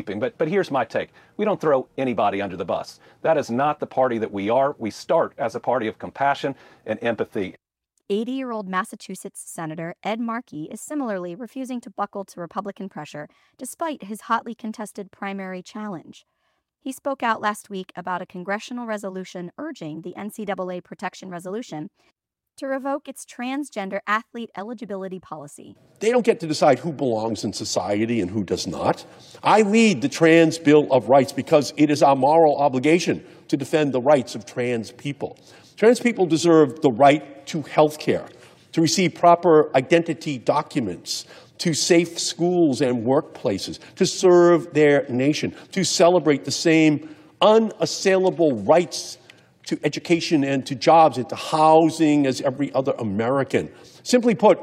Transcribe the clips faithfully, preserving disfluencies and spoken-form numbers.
keeping. But, but here's my take. We don't throw anybody under the bus. That is not the party that we are. We start as a party of compassion and empathy. eighty-year-old Massachusetts Senator Ed Markey is similarly refusing to buckle to Republican pressure despite his hotly contested primary challenge. He spoke out last week about a congressional resolution urging the N C double A Protection Resolution to revoke its transgender athlete eligibility policy. They don't get to decide who belongs in society and who does not. I lead the Trans Bill of Rights because it is our moral obligation to defend the rights of trans people. Trans people deserve the right to health care, to receive proper identity documents, to safe schools and workplaces, to serve their nation, to celebrate the same unassailable rights to education and to jobs and to housing as every other American. Simply put,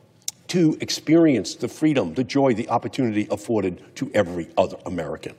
to experience the freedom, the joy, the opportunity afforded to every other American.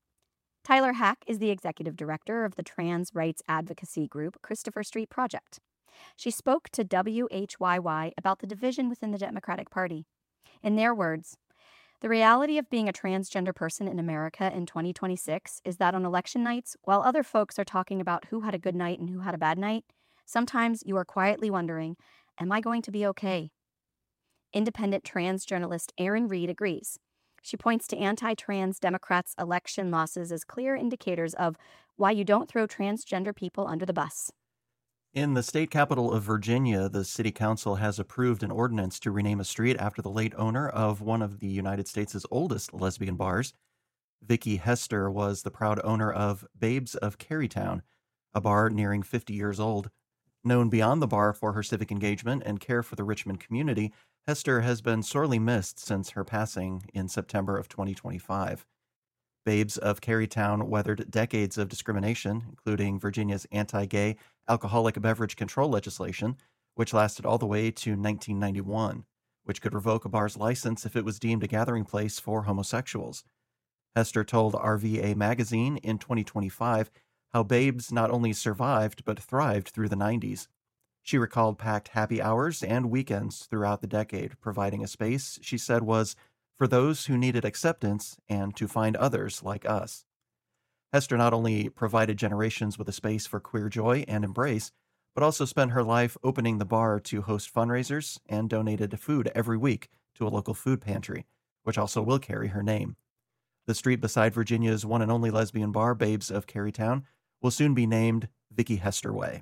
Tyler Hack is the executive director of the trans rights advocacy group Christopher Street Project. She spoke to W H Y Y about the division within the Democratic Party. In their words, the reality of being a transgender person in America in twenty twenty-six is that on election nights, while other folks are talking about who had a good night and who had a bad night, sometimes you are quietly wondering, am I going to be okay? Independent trans journalist Erin Reed agrees. She points to anti-trans Democrats' election losses as clear indicators of why you don't throw transgender people under the bus. In the state capital of Virginia, the city council has approved an ordinance to rename a street after the late owner of one of the United States' oldest lesbian bars. Vicky Hester was the proud owner of Babes of Carytown, a bar nearing fifty years old. Known beyond the bar for her civic engagement and care for the Richmond community, Hester has been sorely missed since her passing in September of twenty twenty-five. Babes of Carytown weathered decades of discrimination, including Virginia's anti-gay alcoholic beverage control legislation, which lasted all the way to nineteen ninety-one, which could revoke a bar's license if it was deemed a gathering place for homosexuals. Hester told R V A Magazine in twenty twenty-five how Babes not only survived but thrived through the nineties. She recalled packed happy hours and weekends throughout the decade, providing a space she said was for those who needed acceptance and to find others like us. Hester not only provided generations with a space for queer joy and embrace, but also spent her life opening the bar to host fundraisers and donated food every week to a local food pantry, which also will carry her name. The street beside Virginia's one and only lesbian bar, Babes of Carytown, will soon be named Vicky Hester Way.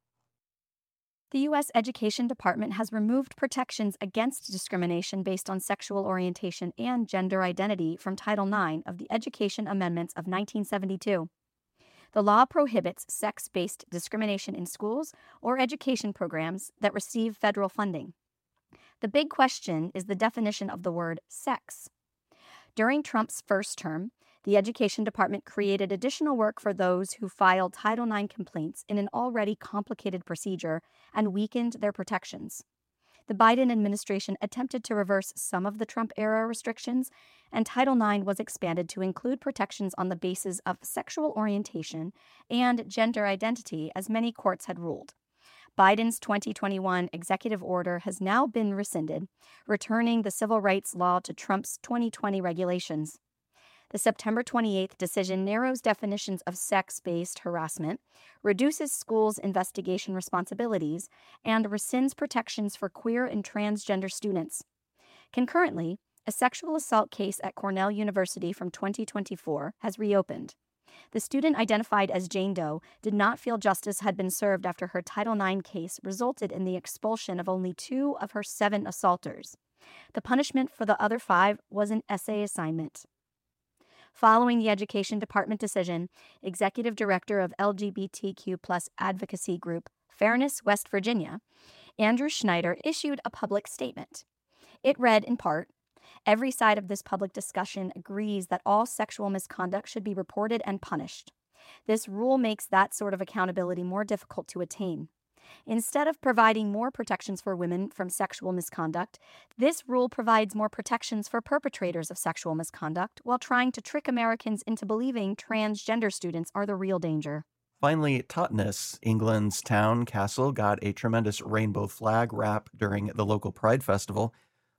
The U S Education Department has removed protections against discrimination based on sexual orientation and gender identity from Title nine of the Education Amendments of nineteen seventy-two. The law prohibits sex-based discrimination in schools or education programs that receive federal funding. The big question is the definition of the word sex. During Trump's first term, the Education Department created additional work for those who filed Title nine complaints in an already complicated procedure and weakened their protections. The Biden administration attempted to reverse some of the Trump-era restrictions, and Title nine was expanded to include protections on the basis of sexual orientation and gender identity, as many courts had ruled. Biden's twenty twenty-one executive order has now been rescinded, returning the civil rights law to Trump's twenty twenty regulations. The September twenty-eighth decision narrows definitions of sex-based harassment, reduces schools' investigation responsibilities, and rescinds protections for queer and transgender students. Concurrently, a sexual assault case at Cornell University from twenty twenty-four has reopened. The student, identified as Jane Doe, did not feel justice had been served after her Title nine case resulted in the expulsion of only two of her seven assaulters. The punishment for the other five was an essay assignment. Following the Education Department decision, Executive Director of L G B T Q plus advocacy group Fairness West Virginia, Andrew Schneider, issued a public statement. It read, in part, "Every side of this public discussion agrees that all sexual misconduct should be reported and punished. This rule makes that sort of accountability more difficult to attain. Instead of providing more protections for women from sexual misconduct, this rule provides more protections for perpetrators of sexual misconduct while trying to trick Americans into believing transgender students are the real danger." Finally, Totnes, England's town castle, got a tremendous rainbow flag wrap during the local Pride Festival.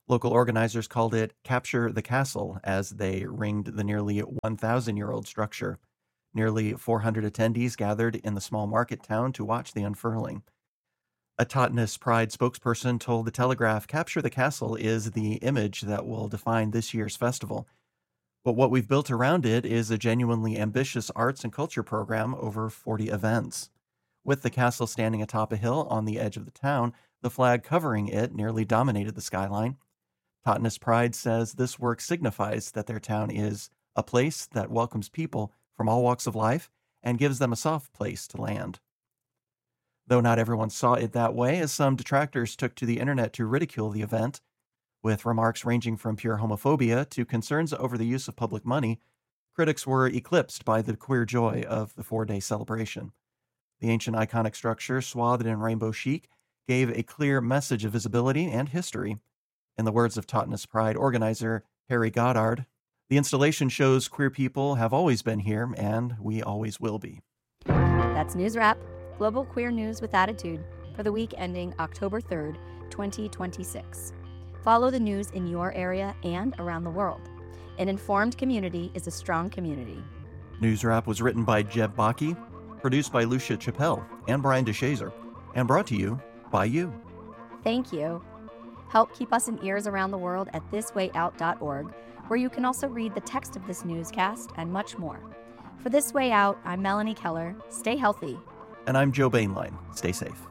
Local organizers called it Capture the Castle as they ringed the nearly one thousand-year-old structure. Nearly four hundred attendees gathered in the small market town to watch the unfurling. A Totnes Pride spokesperson told The Telegraph, "Capture the Castle is the image that will define this year's festival. But what we've built around it is a genuinely ambitious arts and culture program over forty events." With the castle standing atop a hill on the edge of the town, the flag covering it nearly dominated the skyline. Totnes Pride says this work signifies that their town is a place that welcomes people from all walks of life and gives them a soft place to land. Though not everyone saw it that way, as some detractors took to the internet to ridicule the event, with remarks ranging from pure homophobia to concerns over the use of public money, critics were eclipsed by the queer joy of the four-day celebration. The ancient iconic structure, swathed in rainbow chic, gave a clear message of visibility and history. In the words of Totnes Pride organizer Harry Goddard, "The installation shows queer people have always been here, and we always will be." That's News Wrap, global queer news with attitude, for the week ending October third, twenty twenty-six. Follow the news in your area and around the world. An informed community is a strong community. News Wrap was written by Jeb Bakke, produced by Lucia Chappelle and Brian DeShazer, and brought to you by you. Thank you. Help keep us in ears around the world at this way out dot org, where you can also read the text of this newscast and much more. For This Way Out, I'm Melanie Keller. Stay healthy. And I'm Joe Bainline. Stay safe.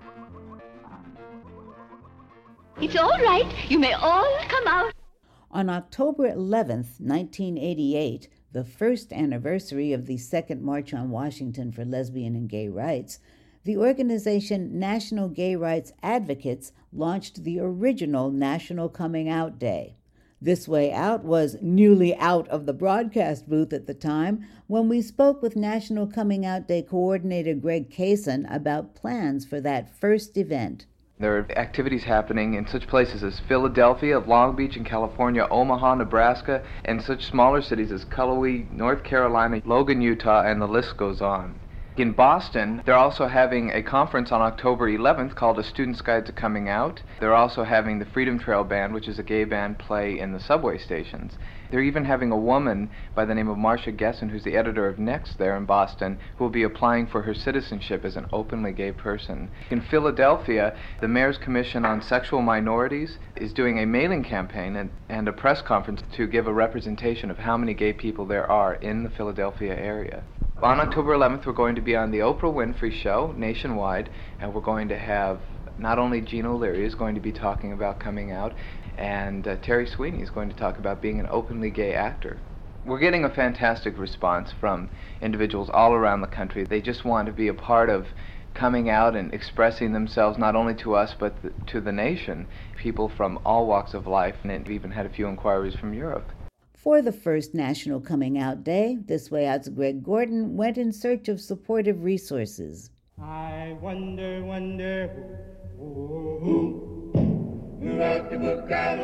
It's all right. You may all come out. On October eleventh, nineteen eighty-eight, the first anniversary of the Second March on Washington for Lesbian and Gay Rights, the organization National Gay Rights Advocates launched the original National Coming Out Day. This Way Out was newly out of the broadcast booth at the time when we spoke with National Coming Out Day coordinator Greg Kaysen about plans for that first event. There are activities happening in such places as Philadelphia, Long Beach in California, Omaha, Nebraska, and such smaller cities as Cullowhee, North Carolina, Logan, Utah, and the list goes on. In Boston, they're also having a conference on October eleventh called A Student's Guide to Coming Out. They're also having the Freedom Trail Band, which is a gay band, play in the subway stations. They're even having a woman by the name of Marcia Gessen, who's the editor of Next there in Boston, who will be applying for her citizenship as an openly gay person. In Philadelphia, the Mayor's Commission on Sexual Minorities is doing a mailing campaign and, and a press conference to give a representation of how many gay people there are in the Philadelphia area. On October eleventh, we're going to be on the Oprah Winfrey Show nationwide, and we're going to have not only Gene O'Leary is going to be talking about coming out, and uh, Terry Sweeney is going to talk about being an openly gay actor. We're getting a fantastic response from individuals all around the country. They just want to be a part of coming out and expressing themselves not only to us but th- to the nation. People from all walks of life, and we've even had a few inquiries from Europe. For the first National Coming Out Day, This Way Out's Greg Gordon went in search of supportive resources. I wonder, wonder, who, who, who wrote the book out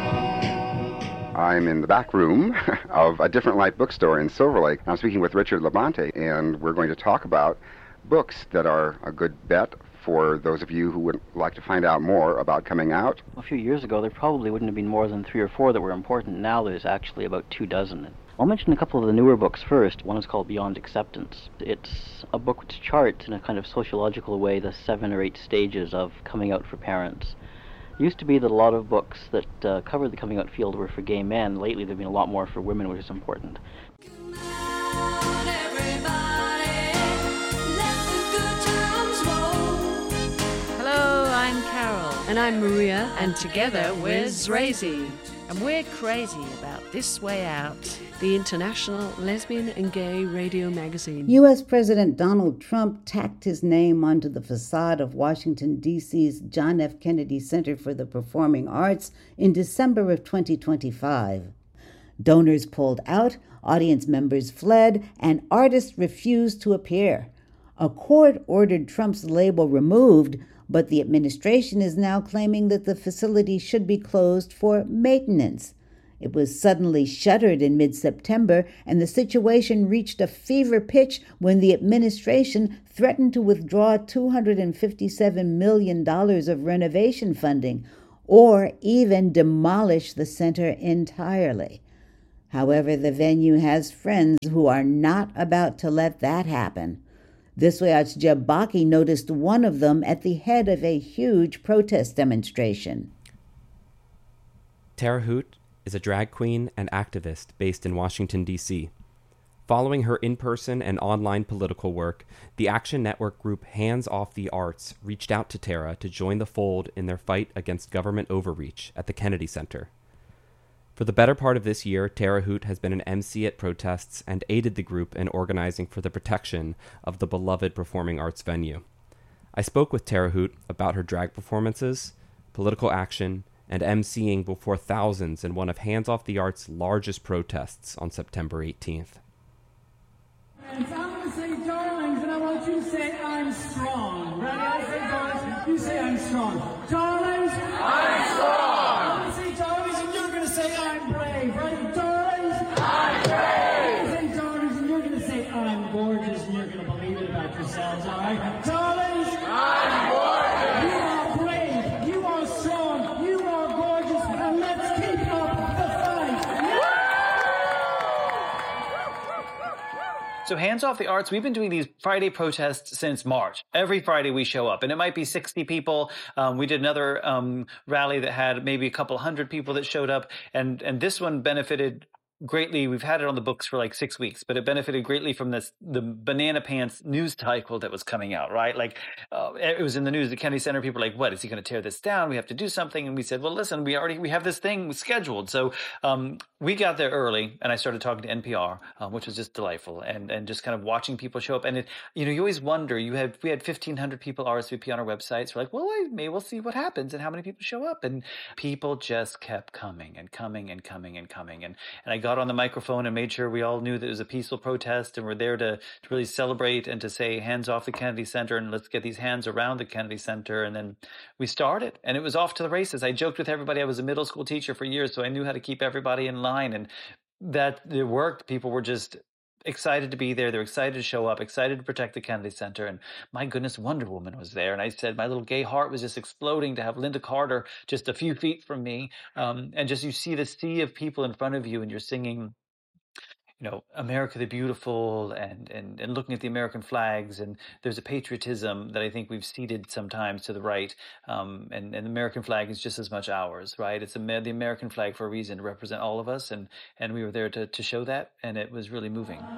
loud? I'm in the back room of a Different Light bookstore in Silver Lake. I'm speaking with Richard Labonte, and we're going to talk about books that are a good bet for those of you who would like to find out more about coming out. A few years ago, there probably wouldn't have been more than three or four that were important. Now there's actually about two dozen. I'll mention a couple of the newer books first. One is called Beyond Acceptance. It's a book which charts in a kind of sociological way the seven or eight stages of coming out for parents. It used to be that a lot of books that uh, covered the coming out field were for gay men. Lately there have been a lot more for women, which is important. I'm Carol. And I'm Maria. And together we're Zrazy. And we're crazy about This Way Out, the international lesbian and gay radio magazine. U S President Donald Trump tacked his name onto the facade of Washington, D C's John F. Kennedy Center for the Performing Arts in December of twenty twenty-five. Donors pulled out, audience members fled, and artists refused to appear. A court ordered Trump's label removed, but the administration is now claiming that the facility should be closed for maintenance. It was suddenly shuttered in mid-September, and the situation reached a fever pitch when the administration threatened to withdraw two hundred fifty-seven million dollars of renovation funding, or even demolish the center entirely. However, the venue has friends who are not about to let that happen. This Way Out's Jeb Baki noticed one of them at the head of a huge protest demonstration. Tara Hoot is a drag queen and activist based in Washington, D C Following her in-person and online political work, the Action Network group Hands Off the Arts reached out to Tara to join the fold in their fight against government overreach at the Kennedy Center. For the better part of this year, Tara Hoot has been an M C at protests and aided the group in organizing for the protection of the beloved performing arts venue. I spoke with Tara Hoot about her drag performances, political action, and emceeing before thousands in one of Hands Off the Arts' largest protests on September eighteenth. And so I'm going to say darlings, and I want you to say I'm strong. Ready? I say darlings, you say I'm strong. Darlings, I'm strong. I'm going to say darlings, and you're going to say I'm brave. Ready? Darlings, I'm brave. I'm going to say darlings, and you're going to say I'm gorgeous, and you're going to believe it about yourselves, all right? Darlings, I'm gorgeous. You are brave. You are strong. You are gorgeous, and let's keep up the fight. So Hands Off the Arts, we've been doing these Friday protests since March. Every Friday we show up, and it might be sixty people. Um, we did another um, rally that had maybe a couple hundred people that showed up, and and this one benefited greatly. We've had it on the books for like six weeks, but it benefited greatly from this the Banana Pants news cycle that was coming out, right? Like uh, it was in the news. The Kennedy Center people were like, "What is he going to tear this down? We have to do something." And we said, "Well, listen, we already we have this thing scheduled." So um, we got there early, and I started talking to N P R, um, which was just delightful, and and just kind of watching people show up. And it, you know, you always wonder. You had we had fifteen hundred people R S V P on our website. So we're like, well, maybe we'll see what happens and how many people show up. And people just kept coming and coming and coming and coming. And and I got on the microphone and made sure we all knew that it was a peaceful protest, and we're there to, to really celebrate and to say hands off the Kennedy Center, and let's get these hands around the Kennedy Center. And then we started, and it was off to the races. I joked with everybody. I was a middle school teacher for years, so I knew how to keep everybody in line, and that it worked. People were just excited to be there. They're excited to show up, excited to protect the Kennedy Center. And my goodness, Wonder Woman was there. And I said my little gay heart was just exploding to have Linda Carter just a few feet from me. Um, and just you see the sea of people in front of you, and you're singing, you know, America the Beautiful, and, and, and looking at the American flags. And there's a patriotism that I think we've ceded sometimes to the right. Um, and, and the American flag is just as much ours, right? It's a, the American flag for a reason, to represent all of us. And, and we were there to, to show that. And it was really moving.